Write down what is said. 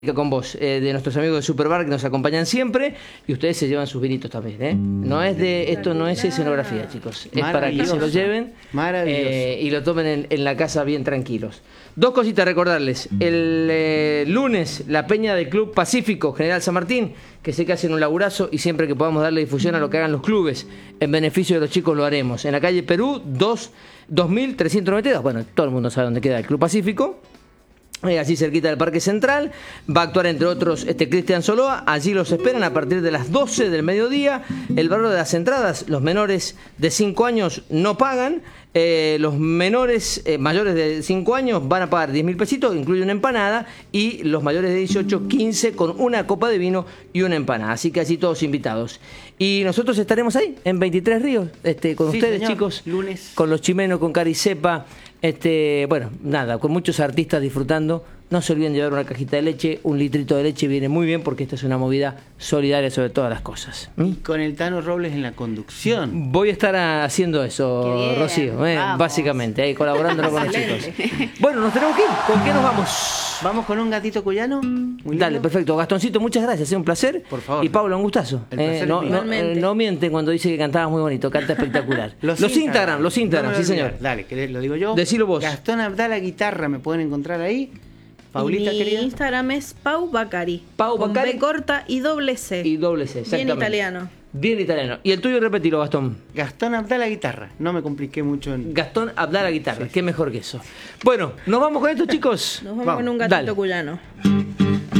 con vos, de nuestros amigos de Superbar que nos acompañan siempre, y ustedes se llevan sus vinitos también, ¿eh? No es de, esto no es escenografía, chicos, es para que se lo lleven y lo tomen en la casa bien tranquilos. Dos cositas a recordarles: el lunes la peña del Club Pacífico General San Martín, que sé que hacen un laburazo y siempre que podamos darle difusión a lo que hagan los clubes en beneficio de los chicos lo haremos. En la calle Perú 2392, bueno, todo el mundo sabe dónde queda el Club Pacífico. Así cerquita del Parque Central. Va a actuar entre otros Cristian Soloa. Allí los esperan a partir de las 12 del mediodía. El valor de las entradas: los menores de 5 años no pagan. Los menores mayores de 5 años van a pagar 10.000 pesitos, incluye una empanada. Y los mayores de 18, 15 con una copa de vino y una empanada. Así que así todos invitados. Y nosotros estaremos ahí en 23 Ríos con ustedes, señor, chicos. Lunes. Con los chimenos, con Caricepa. Bueno, nada, con muchos artistas disfrutando. No se olviden llevar una cajita de leche, un litrito de leche viene muy bien porque esta es una movida solidaria sobre todas las cosas. Y con el Tano Robles en la conducción. Voy a estar haciendo eso, bien, Rocío, básicamente, ahí colaborando con los chicos. Bueno, nos tenemos que ir. ¿Con qué nos vamos? Vamos con un gatito cuyano. Dale, perfecto. Gastoncito, muchas gracias, es un placer. Por favor. Y Pablo, un gustazo. No mienten cuando dice que cantaba muy bonito, canta espectacular. los Instagram, sí señor. Dale, que lo digo yo. Decilo vos. Gastón Abdala Guitarra, me pueden encontrar ahí. Paulita, querida. Mi Instagram es Pau Bacari. Pau Bacari. Con B corta y doble C. Y doble C, exactamente. Bien italiano. Bien italiano. ¿Y el tuyo, repetilo, Gastón? Gastón Abdala Guitarra. No me compliqué mucho en... Gastón Abdala Guitarra. Sí. Qué mejor que eso. Bueno, ¿nos vamos con esto, chicos? Nos vamos con un gatito cuyano.